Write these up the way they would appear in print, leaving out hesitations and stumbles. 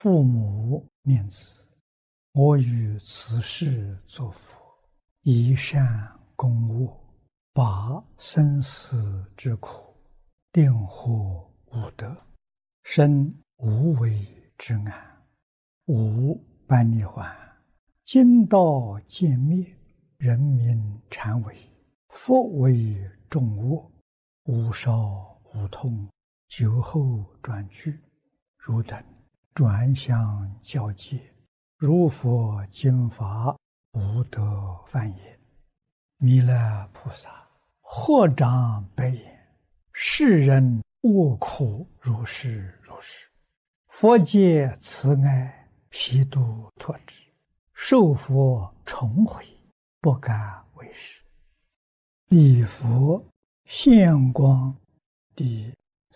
父母念兹，我于此世作佛，以善供恶，拔生死之苦，令获无得，生无为之安，无般涅槃。今道渐灭，人民禅为，佛为众恶，无少无痛，酒后转句，汝等转相交界，如佛经法，无得犯也。弥勒菩萨合掌白言：世人恶苦如是如是，佛界慈爱，悉度脱之，受佛重回，不敢为是。礼佛现光第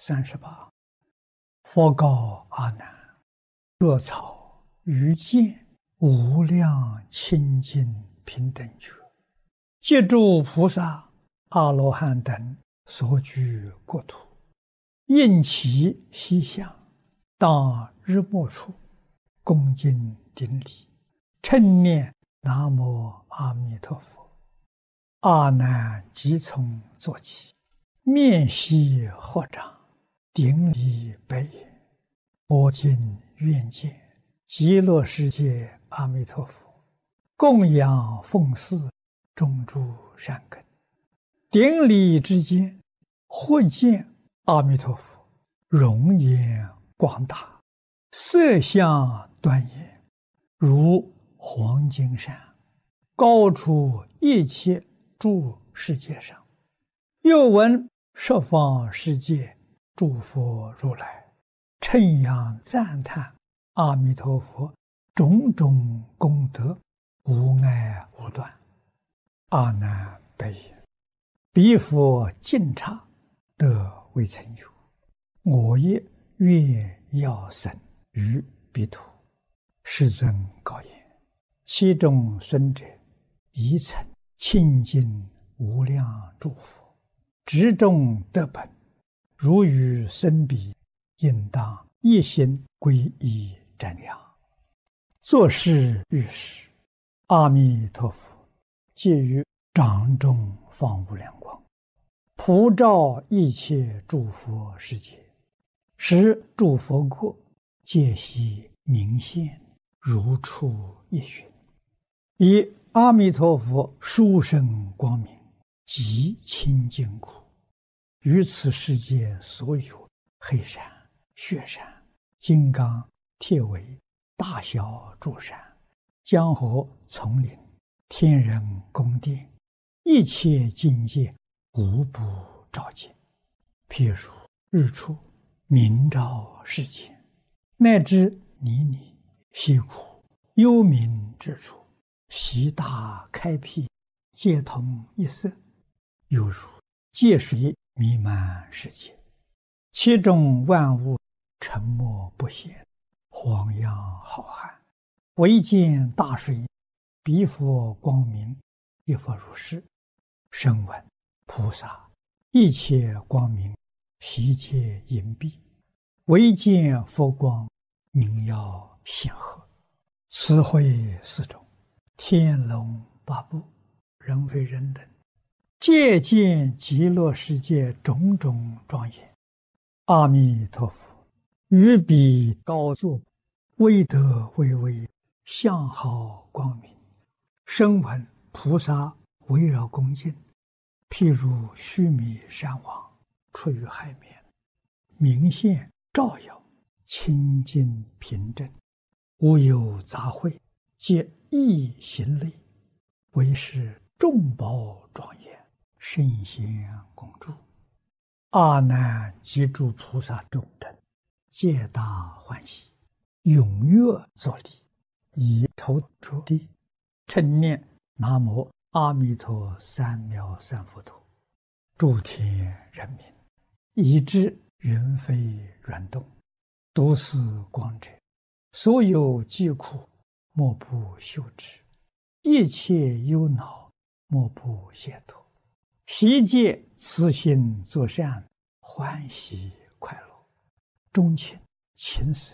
38。佛告阿难：若草于见无量清净平等觉，借诸菩萨、阿罗汉等所居国土，应其西向，当日没处，恭敬顶礼，称念南无阿弥陀佛。阿难即从坐起，面悉合掌，顶礼白言：我今愿见极乐世界阿弥陀佛，供养奉祀种诸善根。顶礼之间，或见阿弥陀佛容颜广大，色相端严，如黄金山，高出一切诸世界上。又闻十方世界诸佛如来称扬赞叹阿弥陀佛种种功德，无碍无断。阿难白言：彼佛尽刹，得未曾有，我也愿要生于彼土。世尊告言：其中孙者，宜曾清净无量诸佛，执众得本，如与生彼，应当一心皈依瞻仰。作是遇时，阿弥陀佛借于掌中放无量光，普照一切诸佛世界，使诸佛国皆悉明现，如出一寻。以阿弥陀佛殊胜光明，极清净故，于此世界所有黑山、雪山、金刚、铁围、大小诸山、江河、丛林、天人宫殿，一切境界无不照见。譬如日出明照世间，乃至泥泞、溪谷、幽冥之处，悉大开辟，皆同一色，犹如界水弥漫世界，其中万物沉默不显，荒洋浩瀚，唯见大水，彼佛光明，亦复如是。声闻菩萨一切光明，悉皆隐蔽，唯见佛光，明耀显赫。此会四种，天龙八部，人非人等，皆见极乐世界种种庄严。阿弥陀佛于彼高坐，威德巍巍，相好光明。声闻菩萨围绕恭敬，譬如须弥山王出于海面，明现照耀，清净平正，无有杂秽，皆一行类，为是众宝庄严，圣贤恭祝。阿难及诸菩萨众等，皆大欢喜，踊跃作礼，以头着地，称念南无阿弥陀三藐三佛陀。诸天人民，以至云飞软动，都是光者，所有疾苦，莫不休止；一切忧恼，莫不解脱。悉皆慈心作善，欢喜快乐，钟情、情色、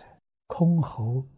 箜篌